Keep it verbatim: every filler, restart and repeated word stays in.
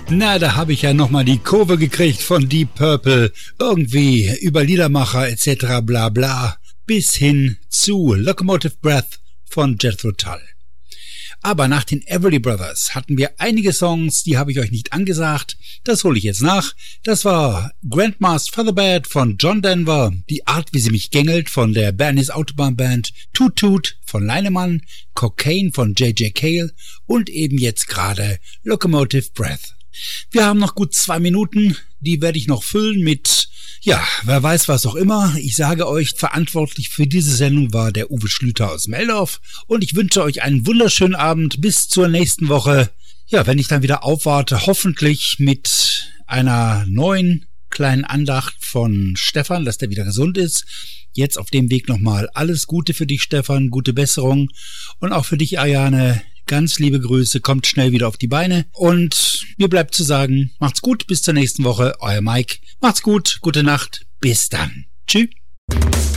Na, da habe ich ja nochmal die Kurve gekriegt von Deep Purple. Irgendwie über Liedermacher et cetera bla bla bis hin zu Locomotive Breath von Jethro Tull. Aber nach den Everly Brothers hatten wir einige Songs, die habe ich euch nicht angesagt. Das hole ich jetzt nach. Das war Grandma's Featherbed von John Denver, Die Art, wie sie mich gängelt von der Bernice Autobahn Band, Toot Toot von Leinemann, Cocaine von J J Cale und eben jetzt gerade Locomotive Breath. Wir haben noch gut zwei Minuten, die werde ich noch füllen mit, ja, wer weiß was auch immer. Ich sage euch, verantwortlich für diese Sendung war der Uwe Schlüter aus Meldorf und ich wünsche euch einen wunderschönen Abend bis zur nächsten Woche. Ja, wenn ich dann wieder aufwarte, hoffentlich mit einer neuen kleinen Andacht von Stefan, dass der wieder gesund ist. Jetzt auf dem Weg nochmal alles Gute für dich, Stefan, gute Besserung und auch für dich, Ariane. Ganz liebe Grüße, kommt schnell wieder auf die Beine und mir bleibt zu sagen, macht's gut, bis zur nächsten Woche, euer Mike. Macht's gut, gute Nacht, bis dann. Tschüss.